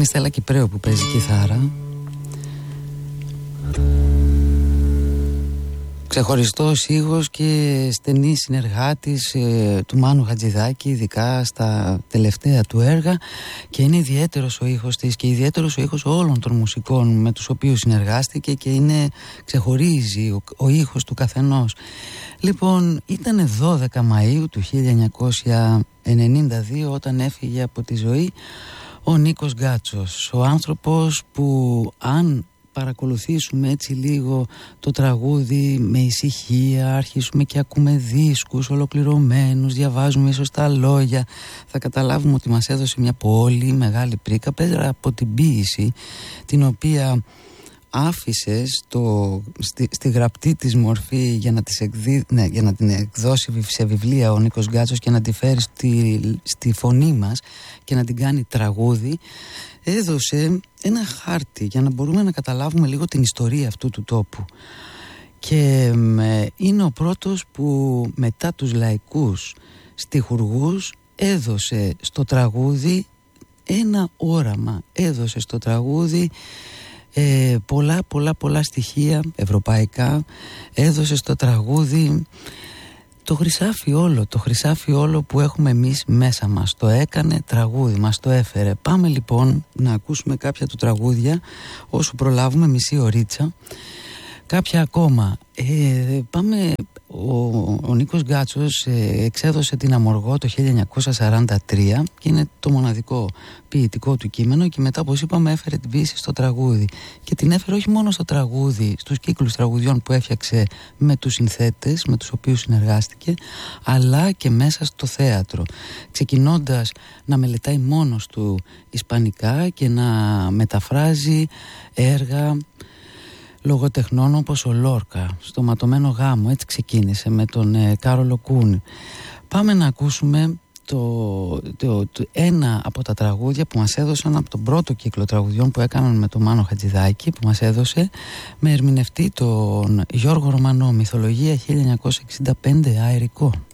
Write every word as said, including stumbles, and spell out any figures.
είναι η Στέλλα Κυπρέου που παίζει κιθάρα. Ξεχωριστός ήχος και στενή συνεργάτης ε, του Μάνου Χατζηδάκη, ειδικά στα τελευταία του έργα, και είναι ιδιαίτερος ο ήχος της και ιδιαίτερος ο ήχος όλων των μουσικών με τους οποίους συνεργάστηκε και είναι, ξεχωρίζει ο, ο ήχος του καθενός. Λοιπόν, ήταν δώδεκα Μαΐου του χίλια εννιακόσια ενενήντα δύο όταν έφυγε από τη ζωή ο Νίκος Γκάτσος, ο άνθρωπος που, αν παρακολουθήσουμε έτσι λίγο το τραγούδι με ησυχία, αρχίσουμε και ακούμε δίσκους ολοκληρωμένους, διαβάζουμε ίσως τα λόγια, θα καταλάβουμε ότι μας έδωσε μια πολύ μεγάλη πρίκα, πέρα από την ποίηση την οποία άφησε στο, στη, στη γραπτή της μορφή για να, τις εκδί, ναι, για να την εκδώσει σε βιβλία ο Νίκος Γκάτσος και να τη φέρει στη, στη φωνή μας και να την κάνει τραγούδι. Έδωσε ένα χάρτη για να μπορούμε να καταλάβουμε λίγο την ιστορία αυτού του τόπου, και ε, είναι ο πρώτος που μετά τους λαϊκούς στιχουργούς έδωσε στο τραγούδι ένα όραμα, έδωσε στο τραγούδι ε, πολλά πολλά πολλά στοιχεία ευρωπαϊκά, έδωσε στο τραγούδι το χρυσάφι όλο, το χρυσάφι όλο που έχουμε εμείς μέσα μας. Το έκανε τραγούδι, μας το έφερε. Πάμε λοιπόν να ακούσουμε κάποια του τραγούδια όσο προλάβουμε, μισή ωρίτσα. Κάποια ακόμα. Ε, πάμε, ο, ο Νίκος Γκάτσος ε, εξέδωσε την Αμοργό το χίλια εννιακόσια σαράντα τρία και είναι το μοναδικό ποιητικό του κείμενο, και μετά, όπως είπαμε, έφερε την ποίηση στο τραγούδι, και την έφερε όχι μόνο στο τραγούδι, στους κύκλους τραγουδιών που έφτιαξε με τους συνθέτες με τους οποίους συνεργάστηκε, αλλά και μέσα στο θέατρο, ξεκινώντας να μελετάει μόνος του ισπανικά και να μεταφράζει έργα λογοτεχνών όπως ο Λόρκα, στο Ματωμένο Γάμο. Έτσι ξεκίνησε με τον ε, Κάρολο Κούν. Πάμε να ακούσουμε το, το, το, ένα από τα τραγούδια που μας έδωσαν από τον πρώτο κύκλο τραγουδιών που έκαναν με τον Μάνο Χατζηδάκη, που μας έδωσε με ερμηνευτή τον Γιώργο Ρωμανό, Μυθολογία χίλια εννιακόσια εξήντα πέντε, Αερικό.